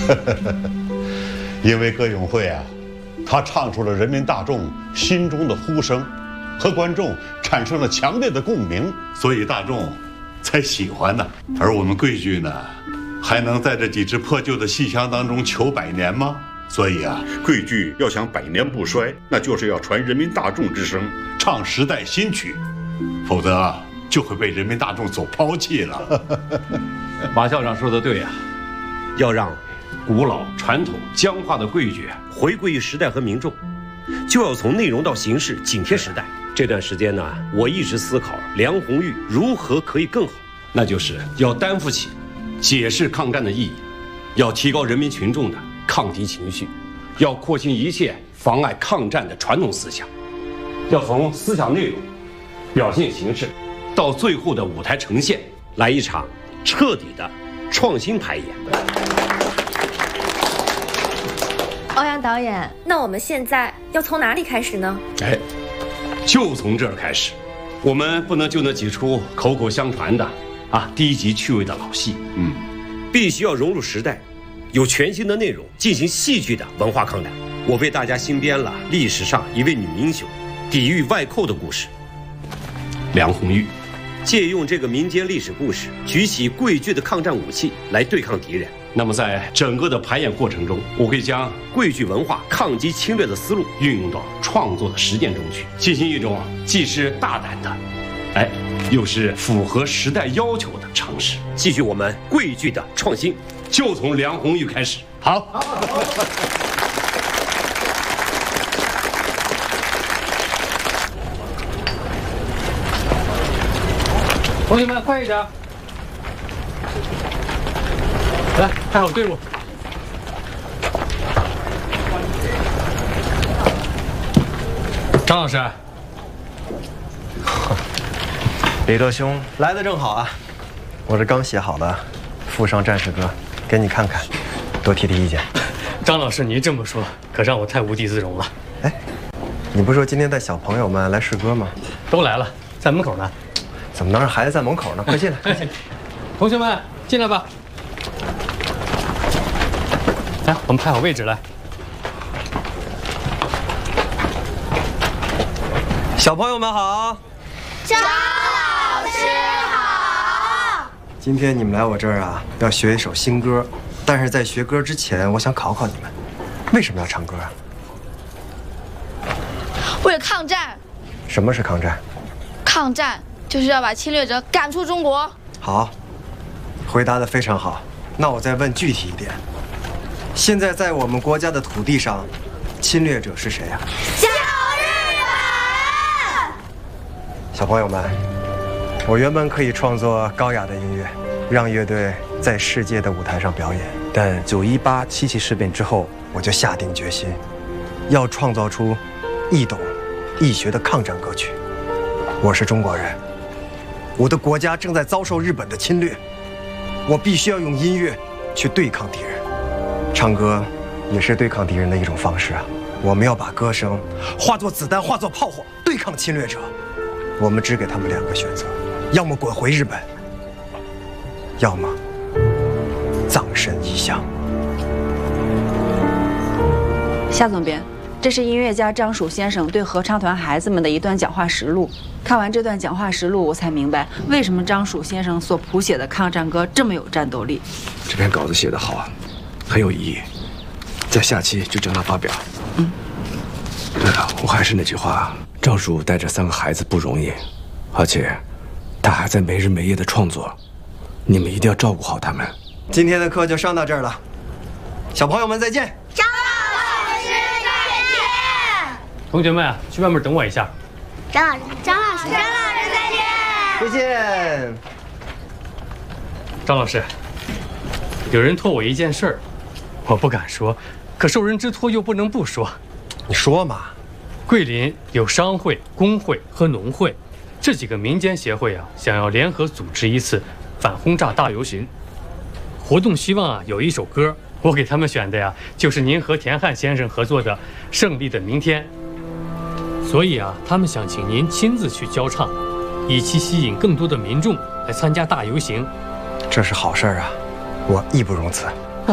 因为歌咏会啊，他唱出了人民大众心中的呼声，和观众产生了强烈的共鸣，所以大众才喜欢呢。而我们贵剧呢，还能在这几支破旧的戏腔当中求百年吗？所以啊，贵剧要想百年不衰，那就是要传人民大众之声，唱时代新曲，否则啊，就会被人民大众所抛弃了。 马校长说的对呀， 要让古老传统僵化的贵剧回归于时代和民众，就要从内容到形式紧贴时代。这段时间呢，我一直思考梁红玉如何可以更好， 那就是要担负起解释抗战的意义，要提高人民群众的抗敌情绪，要廓清一切妨碍抗战的传统思想，要从思想内容、表现形式到最后的舞台呈现， 来一场彻底的创新排演。 欧阳导演，那我们现在要从哪里开始呢？ 就从这儿开始。我们不能就那几出口口相传的低级趣味的老戏， 必须要融入时代，有全新的内容，进行戏剧的文化抗战。我为大家新编了历史上一位女英雄抵御外寇的故事—— 梁红玉。 借用这个民间历史故事，举起贵剧的抗战武器来对抗敌人。 那么在整个的排演过程中，我会将贵剧文化抗击侵略的思路运用到创作的实践中去，进行一种既是大胆的，又是符合时代要求的尝试， 继续我们贵剧的创新。 就从梁红玉开始。好。 同学们，快一点！来，排好队伍。张老师， 李德兄来的正好啊，我这刚写好的附上战士歌，给你看看，多提提意见。 张老师，您这么说，可让我太无地自容了。 你不是说今天带小朋友们来试歌吗？ 都来了，在门口呢。 怎么能让孩子在门口呢？快进来，快进来！ 同学们，进来吧。来，我们排好位置来。 小朋友们好， 张老师好。 今天你们来我这儿啊，要学一首新歌，但是在学歌之前，我想考考你们，为什么要唱歌啊？ 为了抗战。 什么是抗战？ 抗战就是要把侵略者赶出中国。 好，回答得非常好。那我再问具体一点，现在在我们国家的土地上，侵略者是谁呀？ 小日本。 小朋友们，我原本可以创作高雅的音乐，让乐队在世界的舞台上表演，但9·18七七事变之后，我就下定决心，要创造出易懂、易学的抗战歌曲。我是中国人，我的国家正在遭受日本的侵略，我必须要用音乐去对抗敌人。唱歌也是对抗敌人的一种方式啊！我们要把歌声化作子弹，化作炮火，对抗侵略者。我们只给他们2个选择：要么滚回日本，要么葬身异乡。 夏总编，这是音乐家张曙先生对合唱团孩子们的一段讲话实录。看完这段讲话实录，我才明白为什么张曙先生所谱写的抗战歌这么有战斗力。 这篇稿子写得好啊，很有意义，在下期就将它发表。对了，我还是那句话，张曙带着3个孩子不容易，而且他还在没日没夜的创作，你们一定要照顾好他们。 今天的课就上到这儿了，小朋友们再见。 张老师再见。 同学们，去外面等我一下。 张老师再见。 再见。 张老师，有人托我一件事儿，我不敢说，可受人之托又不能不说。 你说嘛。 桂林有商会、工会和农会这几个民间协会啊，想要联合组织一次反轰炸大游行。活动希望有一首歌，我给他们选的就是您和田汉先生合作的《胜利的明天》。所以他们想请您亲自去教唱，以期吸引更多的民众来参加大游行。 这是好事啊，我义不容辞。